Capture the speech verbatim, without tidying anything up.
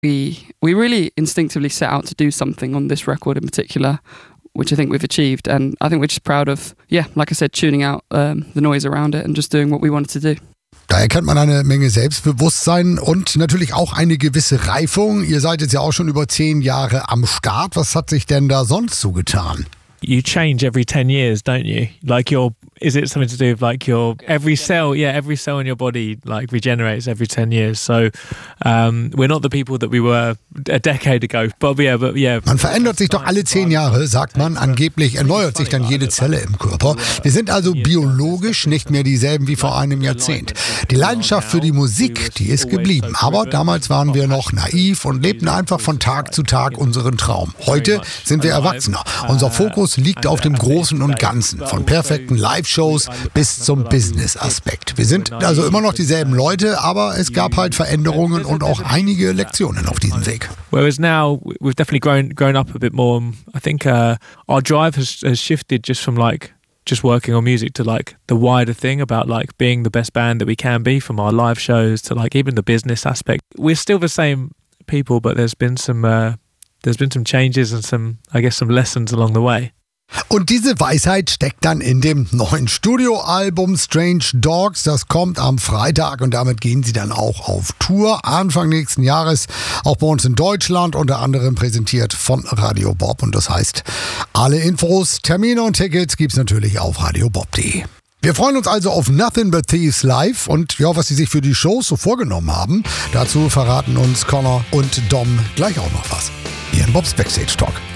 We we really instinctively set out to do something on this record in particular, which I think we've achieved, and I think we're just proud of, yeah, like I said, tuning out um, the noise around it and just doing what we wanted to do. Da erkennt man eine Menge Selbstbewusstsein und natürlich auch eine gewisse Reifung. Ihr seid jetzt ja auch schon über zehn Jahre am Start. Was hat sich denn da sonst so getan? You change every ten years, don't you? Like your, is it something to do with like your, every cell, yeah, every cell in your body like regenerates every ten years. So um, we're not the people that we were a decade ago. But yeah, but yeah. Man verändert sich doch alle zehn Jahre, sagt man. Angeblich erneuert sich dann jede Zelle im Körper. Wir sind also biologisch nicht mehr dieselben wie vor einem Jahrzehnt. Die Leidenschaft für die Musik, die ist geblieben. Aber damals waren wir noch naiv und lebten einfach von Tag zu Tag unseren Traum. Heute sind wir Erwachsener. Unser Fokus liegt auf dem Großen und Ganzen, von perfekten Live-Shows bis zum Business-Aspekt. Wir sind also immer noch dieselben Leute, aber es gab halt Veränderungen und auch einige Lektionen auf diesem Weg. Whereas now we've definitely grown grown up a bit more. I think uh, our drive has, has shifted just from like just working on music to like the wider thing about like being the best band that we can be, from our live shows to like even the business aspect. We're still the same people, but there's been some uh, there's been some changes and some, I guess, some lessons along the way. Und diese Weisheit steckt dann in dem neuen Studioalbum Strange Dogs. Das kommt am Freitag und damit gehen sie dann auch auf Tour Anfang nächsten Jahres. Auch bei uns in Deutschland, unter anderem präsentiert von Radio Bob. Und das heißt, alle Infos, Termine und Tickets gibt's natürlich auf radio bob punkt de. Wir freuen uns also auf Nothing But Thieves live und ja, was sie sich für die Shows so vorgenommen haben. Dazu verraten uns Connor und Dom gleich auch noch was. Hier in Bobs Backstage Talk.